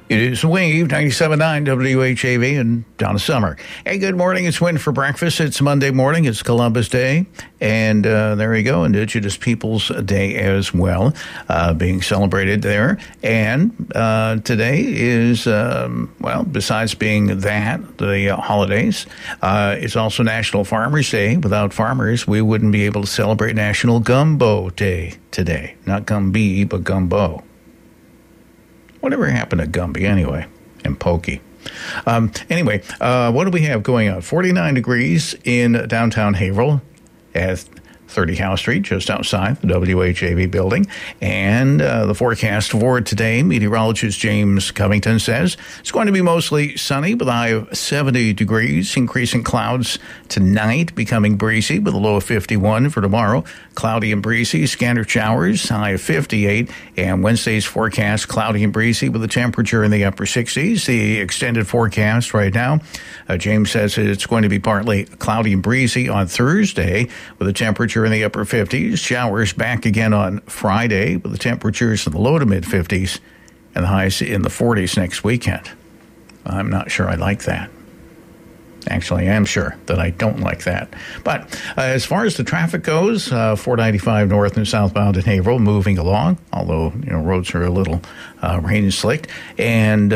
It is Wave 97.9 WHAV and Donna Summer. Hey, good morning. It's Win for Breakfast. It's Monday morning. It's Columbus Day. And there you go, Indigenous Peoples Day as well, being celebrated there. And today is, besides being that, the holidays, it's also National Farmers Day. Without farmers, we wouldn't be able to celebrate National Gumbo Day today. Not Gumby, but Gumbo. Whatever happened to Gumby anyway, and Pokey. Anyway, what do we have going on? 49 degrees in downtown Haverhill at 30 Howe Street, just outside the WHAV building. And the forecast for today, meteorologist James Covington says it's going to be mostly sunny with a high of 70 degrees, increasing clouds tonight, becoming breezy with a low of 51 for tomorrow. Cloudy and breezy, scattered showers, high of 58. And Wednesday's forecast, cloudy and breezy with a temperature in the upper 60s. The extended forecast right now, James says it's going to be partly cloudy and breezy on Thursday with a temperature in the upper 50s. Showers back again on Friday with the temperatures in the low to mid 50s and the highs in the 40s next weekend. I'm not sure I like that. Actually, I am sure that I don't like that. But as far as the traffic goes, 495 north and southbound in Haverhill moving along, although roads are a little rain-slicked. And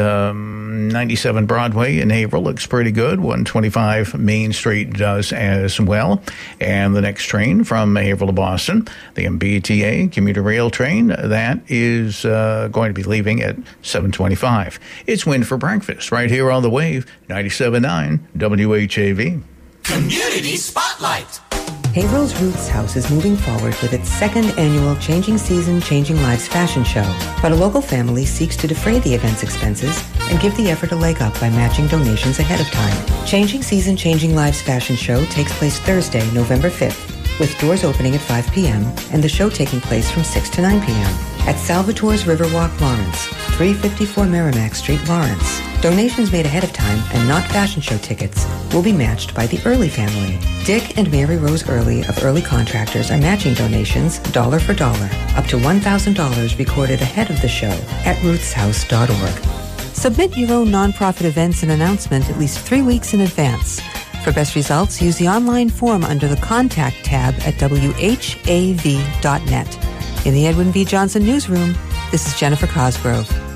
97 Broadway in Haverhill looks pretty good. 125 Main Street does as well. And the next train from Haverhill to Boston, the MBTA commuter rail train, that is going to be leaving at 7:25. It's Win for Breakfast right here on the Wave, 97.9 WHAV. Community Spotlight. Haverhill's Roots House is moving forward with its second annual Changing Season, Changing Lives fashion show. But a local family seeks to defray the event's expenses and give the effort a leg up by matching donations ahead of time. Changing Season, Changing Lives fashion show takes place Thursday, November 5th, with doors opening at 5 p.m. and the show taking place from 6 to 9 p.m. at Salvatore's Riverwalk, Lawrence, 354 Merrimack Street, Lawrence. Donations made ahead of time and not fashion show tickets will be matched by the Early family. Dick and Mary Rose Early of Early Contractors are matching donations dollar for dollar, up to $1,000 recorded ahead of the show at rootshouse.org. Submit your own nonprofit events and announcement at least 3 weeks in advance. For best results, use the online form under the Contact tab at whav.net. In the Edwin V. Johnson Newsroom, this is Jennifer Cosgrove.